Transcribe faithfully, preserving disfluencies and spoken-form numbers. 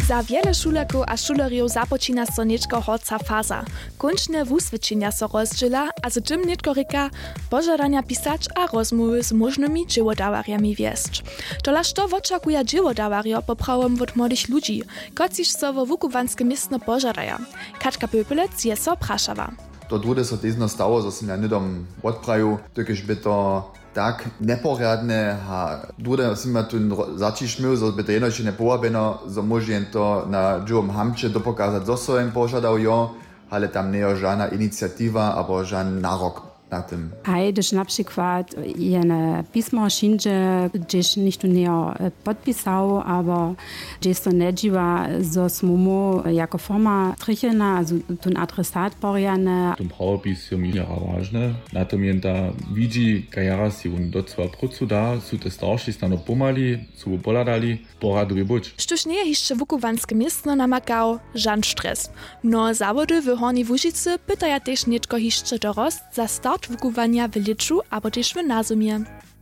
Za wiele šulerków a šulerjów započína so něčko horca faza. Končne wusvědčenia so rozdziela a z tym něčko rika požadania pisać a rozmowy z możnymi dziełodawarjami wiesć. Tola što oczekuje dziełodawarjo poprawom od młodych ludzi, kociż so wo wukuwanske miestno pożadaja. Katka Pöpelec je so praszała. To dłude so tezno stało, że sam ja nidom odpraju, tykiż by to tak neporiadne, a dłude sam ja tu zacišmił, że by to jednoście nie połabeno, że może to na dżuom hamcze dopokazać, co so im pożadał jo, ale tam nie jest żadna inicjatywa, albo żaden narok na tym. Hej, gdyż na przykład jedne pismo szyndzie, gdzieś nikt tu nie podpisał, albo gdzieś to nie dziwa, że smumu jako forma trichena, also ten adresat porjane. Ten prawopis je mi jara ważne. Na to mięta widzi, kajara si on docela procu da, su te starši stano pomali, su poladali, poraduje buć. Štuž nie je jeszcze wukuwanskie miestno namakał, żan stres. No zawody w Horni Łužicy pytaja też niečko jeszcze dorost za start wukuwania w Liczu, albo też w Nazumie.